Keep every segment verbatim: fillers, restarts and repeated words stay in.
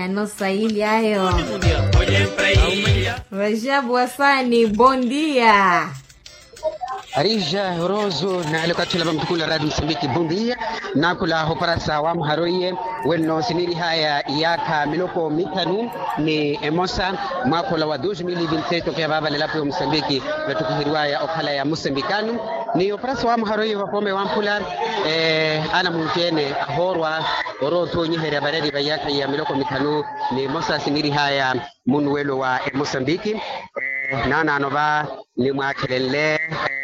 Haya, no saili hayo. Rajabu Hassani, bom dia. Arija Rozo na alokatula bamtukula Radio Msambiki bom dia na kula hoparasa wa mharoye wenno siniri haya yaka miloko mitanu ni emosa makola wa dois mil e vinte e sete kwa baba lelapo Msambiki wetukihiriwaya okhala ya Msambikanu ni oparasa wa mharoye wakome wampula eh ana mutene horwa oroto nyihere baredi bayaka ya miloko mitanu ni emosa siniri haya munwelo wa Msambiki eh, nana anova ni mwakelele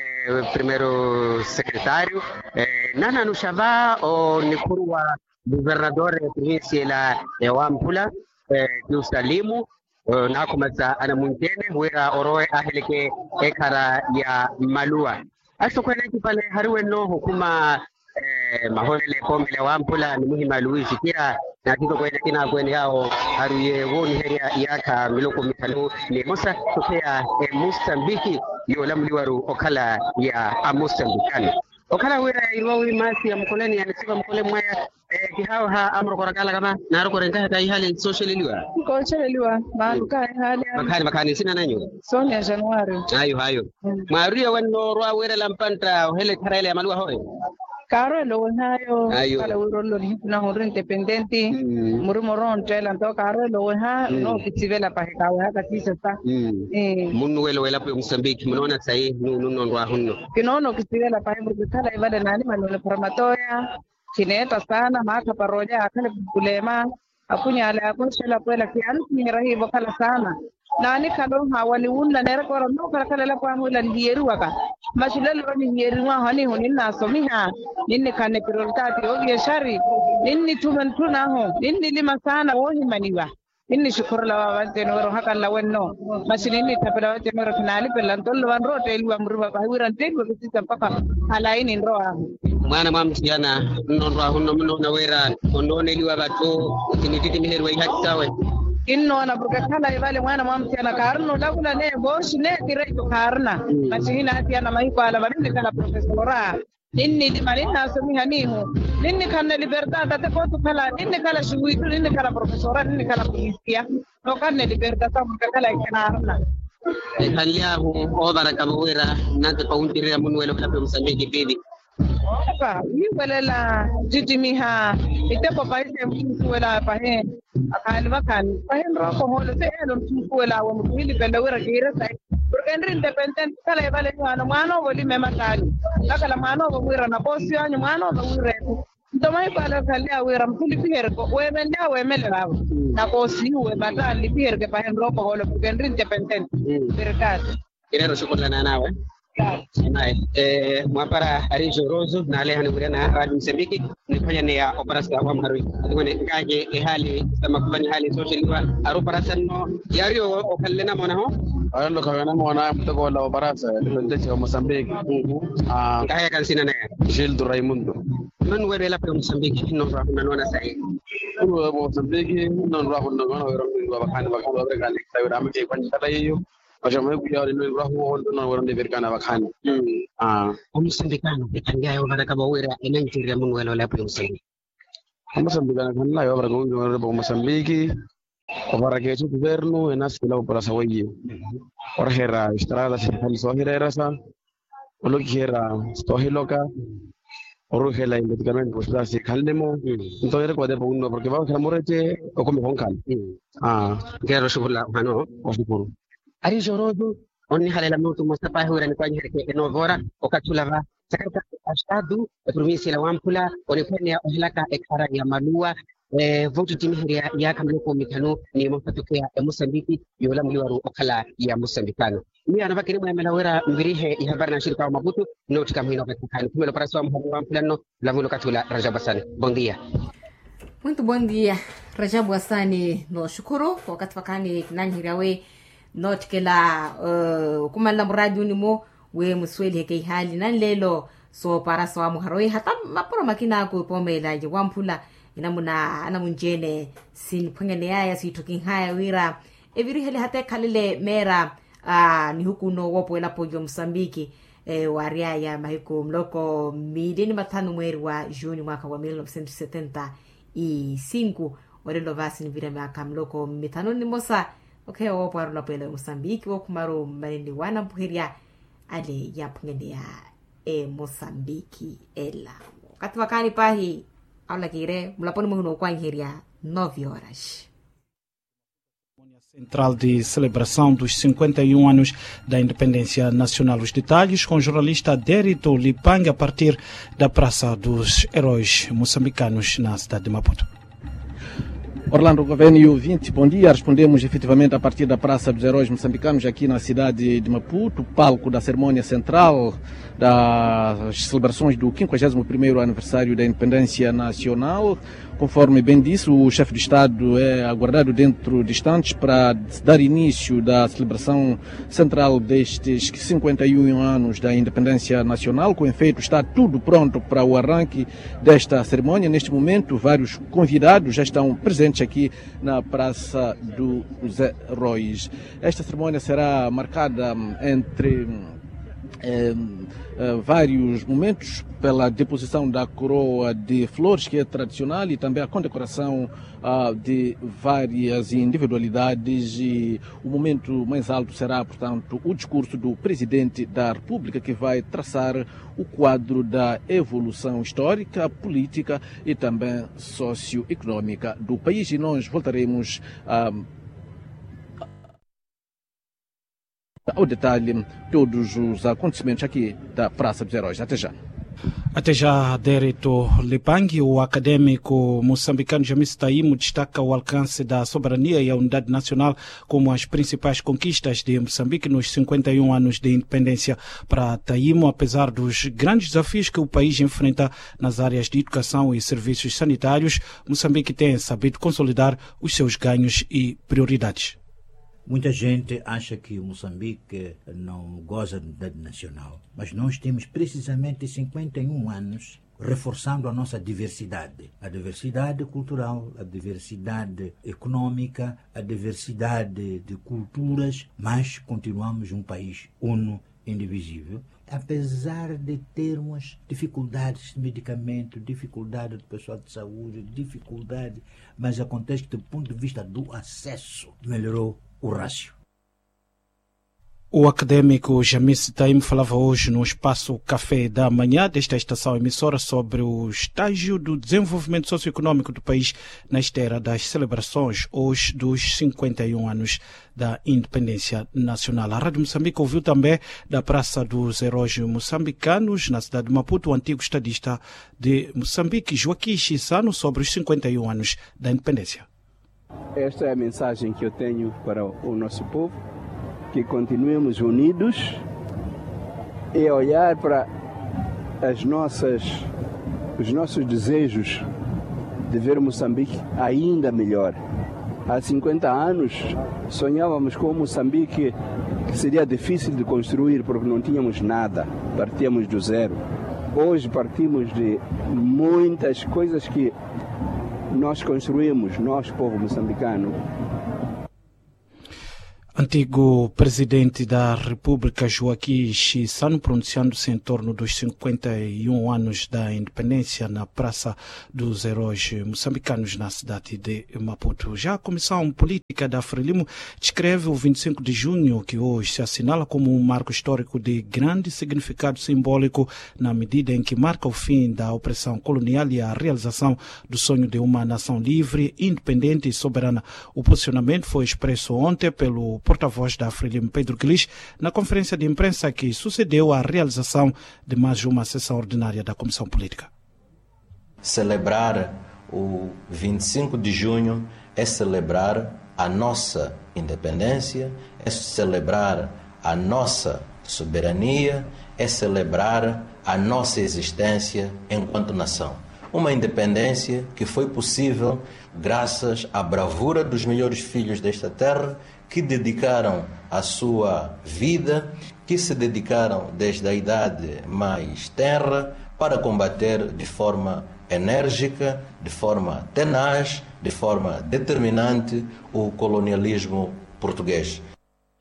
primeiro secretário eh, nana nushava o nikuru wa governador ya província la ya Wampula eh, Salimu eh, na kumaza ana mwingine wera oroe aheleke ekara ya Malua aso kwa naki pale hariwe no hukuma eh, mahorele kombe la Wampula ni muhima Luisi kira na kiko kwa kina kwenye hao haruye woni heria yaka miloko mitano ni mosa tokea eh, Mosambiki yola mliwaru okala ya Mosambikani okala wera irwawi masi ya mkoleni anasiba mkole mwaya eh, kihao ha amro korakala kama naro korenga ta ihali social liwa ko cheleliwa maluka hali makani makani sina nanyo Sonia January ayo hayo mm. Maria wanno rwa wera lampanta hele karele amalwa hoye Karo lo hayo kala wiro lo na horo independenti mm. Murumoron tela ndo karo lo ha mm. No kitivela pa kawa katisa sa mm. eh munu welo wela po Msambiki munaona sai nunu ndwa hunno kinono kitivela pa hembu kala ibada nani manole formatoya kineta sana maka paroja akale kulema akunya ala akoshela kwela kianu ni rahibo kala sana nani kalo hawali unla nera koro no kala kala la kwa mula ndieru waka mashilelo ni ndieru wa hani honi na somiha ninne kane priority ogi shari ninni tuman tunaho ninni lima sana wohi maniwa inni shukuru la wante no haka la wenno mashinini tapela wante no finali pelantol wan rote ilwa mruba ba wiran tego kisita mpaka halaini ndoa mwana mamtiana nonro hunno mno wera ondone liwa bato tinititi miherwa ihaktawe inno na burka kala ibale mwana mamtiana karno lagula ne bosh ne tireto karna mashina hatiana maiko ala barinde kala profesora inni di marina somiha niho ninni kana libertà ta ko to kala ninni kala shuwitu ninni kala profesora ninni kala polizia no kana libertà ta burka kala kanarna haliyahu o baraka bawira nante pauntire munwelo kala Msambiki pidi Apa, ni wala la jijimiha ite ko paise mtu wala pahe akali bakan pahe ro ko holo te elo mtu wala wa mtu penda wira kire sai porque en independent kala vale no mano voli mema kali kala mano bo wira na bosi anyu mano bo wira ndomai pala kali awira mtu lipier ko we menda we mele la na bosi we bata lipier ke pahe ro ko holo porque en independent berkat ire ro shukola na nawe Nai, eh, mwapara Arijo Rozo na ale hanugurena Radio Msambiki nifanya ni ya operasa wa mharui ngone ngaje ehali kama kufanya hali social wa aroparasa no yario okallena mona ho alo kana mona mtoko la operasa ndio Msambiki ah ngaya kan sina na Gildo Raimundo man wele la pe Msambiki no ra na nona sai ko Msambiki non ra hunno ngona wero wa bakani bakani wa kale sai ra mke kwani kala hiyo Acha mwe kuya ni rahu hondo na wero neverkana bakani ah Msambikano itangayo baraka bawira enanjira munwelo la pe Msambiki Msambikano kana yo baraka munwelo ba Msambiki para que su governo en asila para sawaye ora hera estrada se hal sohira rasa lo que era stohiloka oro hela indicamente pues da se caldemo entonces recuerde por uno porque vamos a morete o come con cal ah quiero subirla mano o supuro ari jorodo onni halela moto Mustafa hura ni kwa nyereke enovora okatulava sakata ashadu provinsi la Wampula onifanya ohlaka ekara ya Malua eh votu timihiria ya kamiloko mitano ni mfatokea ya Mosambiki yola mliwaru okala ya Mosambikano ni anavakiri mwa melawera mbirihe ya habari na shirika wa Maputo no tikamhino katikani kumelo paraswa mhamu Wampula no lavulo katula Rajabu Hassani bom dia. Muito bom dia Rajabu Hassani no shukuru wakati fakani nanhirawe not kela uh, kumala mradi unimo we musweli heke hali nan lelo so para so amuharoi hata maporo makina ko pomela je Wampula inamuna anamunjene sin pengene ya si talking haya wira eviri heli hata kalile mera uh, ni huku no wopo ela pojo Msambiki eh, waria ya mahiko mloko mideni matano mweri wa Juni mwaka wa mia noventa e setenta e cinco orelo basi ni vira miaka mloko mitano ni mosa okay wo paro la pele Mozambique wo kumaro maneni wana mpuhiria ale ya pungenia e Mozambique ela wakati wakani pahi aula kire mlaponi muhuno kwa ngeria nove horas. Central de celebração dos cinquenta e um anos da independência nacional. Os detalhes com o jornalista Derito Lipang a partir da Praça dos Heróis Moçambicanos na cidade de Maputo. Orlando Governo e ouvinte, bom dia. Respondemos efetivamente a partir da Praça dos Heróis Moçambicanos aqui na cidade de Maputo, palco da cerimônia central das celebrações do quinquagésimo primeiro aniversário da independência nacional. Conforme bem disse, o chefe de Estado é aguardado dentro de instantes para dar início da celebração central destes cinquenta e um anos da independência nacional. Com efeito, está tudo pronto para o arranque desta cerimônia. Neste momento, vários convidados já estão presentes aqui na Praça dos Heróis. Esta cerimônia será marcada entre eh, eh, vários momentos pela deposição da coroa de flores, que é tradicional, e também a condecoração ah, de várias individualidades. E o momento mais alto será, portanto, o discurso do Presidente da República, que vai traçar o quadro da evolução histórica, política e também socioeconômica do país. E nós voltaremos a ao detalhe todos os acontecimentos aqui da Praça dos Heróis. Até já. Até já, Derito Lipang. O acadêmico moçambicano Jamis Taimo destaca o alcance da soberania e a unidade nacional como as principais conquistas de Moçambique nos cinquenta e um anos de independência. Para Taimo, apesar dos grandes desafios que o país enfrenta nas áreas de educação e serviços sanitários, Moçambique tem sabido consolidar os seus ganhos e prioridades. Muita gente acha que o Moçambique não goza de unidade nacional, mas nós temos precisamente cinquenta e um anos reforçando a nossa diversidade. A diversidade cultural, a diversidade econômica, a diversidade de culturas, mas continuamos um país uno, indivisível. Apesar de termos dificuldades de medicamento, dificuldade do pessoal de saúde, dificuldade, mas acontece que do ponto de vista do acesso melhorou o rácio. O acadêmico Jamis Taimo falava hoje no espaço Café da Manhã desta estação emissora sobre o estágio do desenvolvimento socioeconômico do país na esteira das celebrações hoje dos cinquenta e um anos da independência nacional. A Rádio Moçambique ouviu também da Praça dos Heróis Moçambicanos na cidade de Maputo o antigo estadista de Moçambique, Joaquim Chissano, sobre os cinquenta e um anos da independência. Esta é a mensagem que eu tenho para o nosso povo, que continuemos unidos e olhar para as nossas, os nossos desejos de ver Moçambique ainda melhor. Há cinquenta anos sonhávamos com Moçambique que seria difícil de construir porque não tínhamos nada, partíamos do zero. Hoje partimos de muitas coisas que nós construímos, nós, povo moçambicano. Antigo presidente da República, Joaquim Chissano, pronunciando-se em torno dos cinquenta e um anos da independência na Praça dos Heróis Moçambicanos, na cidade de Maputo. Já a Comissão Política da Frelimo descreve o vinte e cinco de junho, que hoje se assinala como um marco histórico de grande significado simbólico, na medida em que marca o fim da opressão colonial e a realização do sonho de uma nação livre, independente e soberana. O posicionamento foi expresso ontem pelo porta-voz da Frelimo, Pedro Guilherme, na conferência de imprensa que sucedeu à realização de mais uma sessão ordinária da Comissão Política. Celebrar o vinte e cinco de junho é celebrar a nossa independência, é celebrar a nossa soberania, é celebrar a nossa existência enquanto nação. Uma independência que foi possível graças à bravura dos melhores filhos desta terra, que dedicaram a sua vida, que se dedicaram desde a idade mais tenra para combater de forma enérgica, de forma tenaz, de forma determinante o colonialismo português.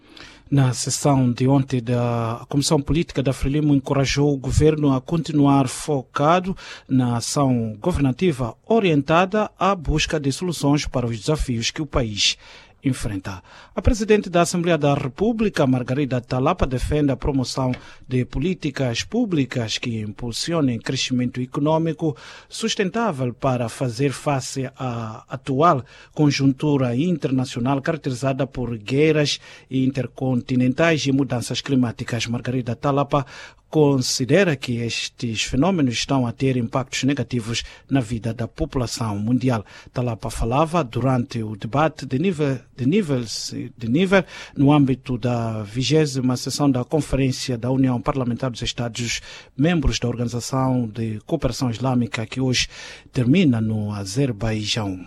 Na sessão de ontem, da Comissão Política da Frelimo encorajou o governo a continuar focado na ação governativa orientada à busca de soluções para os desafios que o país enfrenta. A Presidente da Assembleia da República, Margarida Talapa, defende a promoção de políticas públicas que impulsionem crescimento econômico sustentável para fazer face à atual conjuntura internacional caracterizada por guerras intercontinentais e mudanças climáticas. Margarida Talapa considera que estes fenômenos estão a ter impactos negativos na vida da população mundial. Talapa falava durante o debate de nível, de nível, de nível no âmbito da vigésima sessão da Conferência da União Parlamentar dos Estados Membros da Organização de Cooperação Islâmica, que hoje termina no Azerbaijão.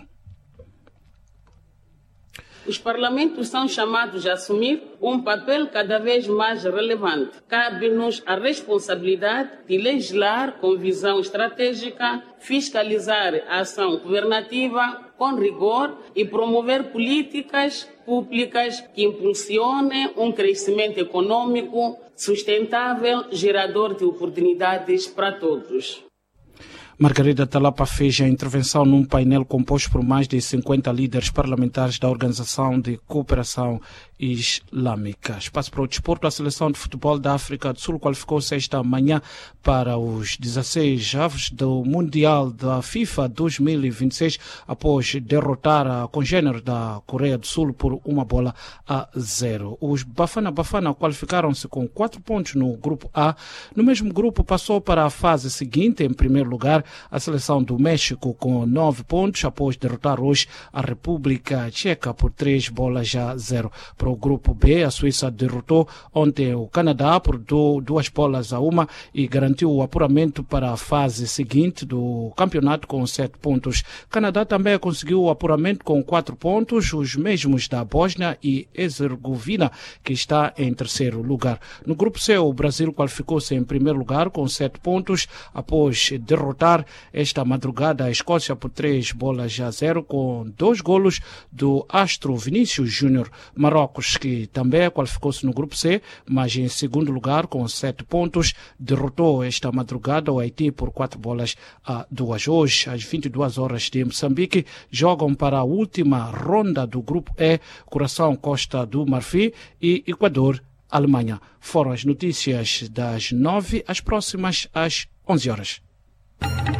Os parlamentos são chamados a assumir um papel cada vez mais relevante. Cabe-nos a responsabilidade de legislar com visão estratégica, fiscalizar a ação governativa com rigor e promover políticas públicas que impulsionem um crescimento econômico sustentável, gerador de oportunidades para todos. Margarida Talapa fez a intervenção num painel composto por mais de cinquenta líderes parlamentares da Organização de Cooperação Islâmica. Espaço para o desporto, a seleção de futebol da África do Sul qualificou-se esta manhã para os dezesseis avos do Mundial da FIFA dois mil e vinte e seis, após derrotar a congênere da Coreia do Sul por uma bola a zero. Os Bafana Bafana qualificaram-se com quatro pontos no grupo A. No mesmo grupo passou para a fase seguinte, em primeiro lugar, a seleção do México com nove pontos, após derrotar hoje a República Tcheca por três bolas a zero. Para o grupo B, a Suíça derrotou ontem o Canadá por do, duas bolas a uma e garantiu o apuramento para a fase seguinte do campeonato com sete pontos. Canadá também conseguiu o apuramento com quatro pontos, os mesmos da Bósnia e Herzegovina, que está em terceiro lugar. No grupo C, o Brasil qualificou-se em primeiro lugar com sete pontos, após derrotar esta madrugada a Escócia por três bolas a zero, com dois golos do astro Vinícius Júnior. Marrocos, que também qualificou-se no grupo C, mas em segundo lugar com sete pontos, derrotou esta madrugada o Haiti por quatro bolas a duas. Hoje, às vinte e duas horas de Moçambique, jogam para a última ronda do grupo E, Coração Costa do Marfim e Equador Alemanha. Foram as notícias das nove, as próximas às onze horas.